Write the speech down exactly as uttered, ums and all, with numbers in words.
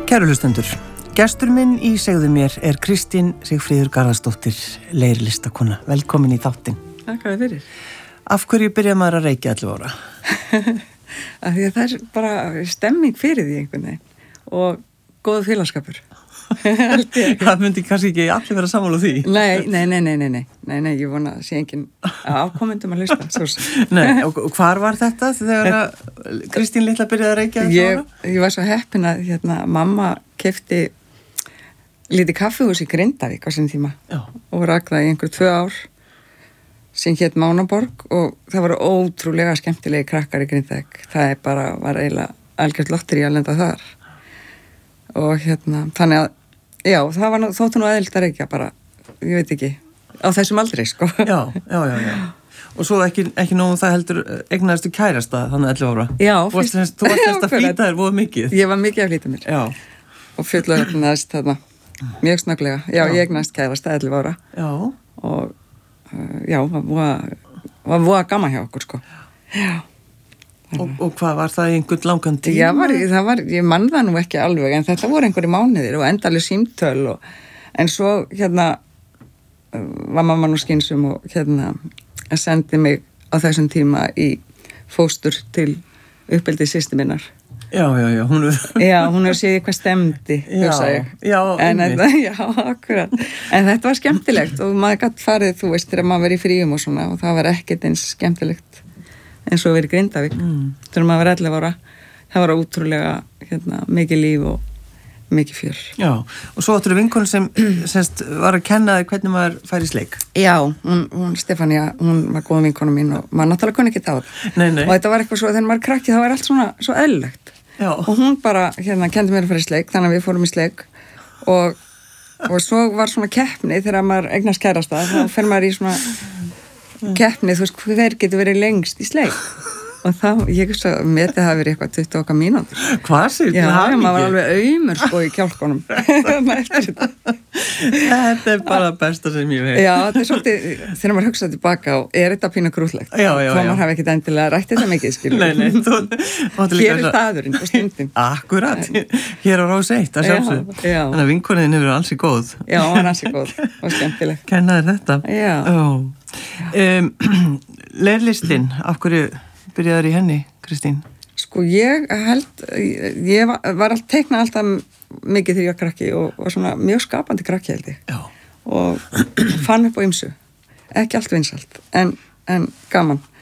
Kæru hlustendur, gestur minn í Segðu mér er Kristín Sigfríður Garðarsdóttir, leirlistakona. Velkomin í þáttinn. Takk fyrir. Af hverju byrjaði maður að reykja ellefu ára? Af því að það er bara stemming fyrir því einhvern veginn og góða félagskapur. Það myndi kannski ekki allir vera sammála því. Nei, nei, nei, nei, nei, nei, nei, nei, ég vona að sé enginn ákomendum að hlusta. Svo sem. Nei, og hvar var þetta þegar að Kristín litla byrjaði að reykja ellefu ára? Ég, ég var svo heppin að hérna, mamma keypti lítið kaffihús í Grindavík á sinni tíma. Já. Og rak það í einhver tvö ár sem hét Mánaborg og það voru ótrúlega skemmtilegi krakkar í Grindavík. Það er bara, var eiginlega algjört lottir í að lenda þar. Og hérna, þannig að, já, það var þóttu nú eðlilt að reykja bara, ég veit ekki, á þessum aldrei, sko. Já, já, já, já. Og svo ekki, ekki nógu það heldur eignaðistu kærasta þannig ellefu ára. Já. Þú varst semst, þú varst semst að flýta þér voða mikið. Ég var mikið að flýta mér. Já. Og fullorðnaðist þarna, mjög snögglega. Já, já. Ég eignaðist kærasta ellefu ára. Já. Og, uh, já, var voða, var voða gaman hjá okkur, sko. Já. Og, og hvað var það í einhvern langan tíma? Já, var, það var, ég mann það nú ekki alveg, en þetta voru einhverju mánuðir og endalega símtöl og, en svo hérna var mamma nú skynsum og hérna sendi mig á þessum tíma í fóstur til uppeldið systur minnar. Já, já, já, hún er... Já, hún er séð hvað stemdi, hugsa ég. Já, en þetta, já, akkurat. En þetta var skemmtilegt og maður gætt farið, þú veist, þegar maður verið í fríum og svona og það var ekkert eins skemmtilegt eins og verið í Grindavík. Mm. Þegar maður var ellefu ára, það var ótrúlega hérna, mikið líf og mikið fjör. Já, og svo áttur vinkonu sem semst var að kenna þig hvernig maður fær í sleik. Já, hún, hún Stefania, hún var góð vinkonu mín og maður náttúrulega kunni ekki það á það. Nei, nei. Og þetta var eitthvað svo, þegar maður krakki, það var allt svona svo eðlilegt. Já. Og hún bara, hérna, kendi mér að fara í sleik, þannig að við fórum í sleik og, og svo var svona keppni þegar maður eignast kærasta, þá fer maður í svona keppni, þú veist, hver getur verið lengst í sleik og þá, ég veist að metið hafi verið eitthvað tuttugu okkar mínútur. Hvað sér? Já, já, maður var alveg aumur sko í kjálkunum eftir þetta. Þetta er bara besta sem ég veit. Já, þetta er svolítið, þegar maður hugsaði tilbaka og er þetta pínu grútlegt. Já, já, já. Þá maður hafi ekkert endilega rætt þetta mikið, skilur. Nei, nei, þú... Hér er staðurinn og stundin. Akkurat, hér á Rás eitt, að sjálfsög. Já, já. Þannig að vinkonin hefur ansi góð. Já, hún er ansi góð og skemmtileg. Kenna þér þetta. Já. Um, leirlistin, af hverju byrjaður í henni, Kristín? Sko ég held, ég var, var all, teikna alltaf mikið þegar ég var krakki og, og svona mjög skapandi krakki held ég. Já. Og fann upp á ýmsu. Ekki allt vinsælt, en, en gaman.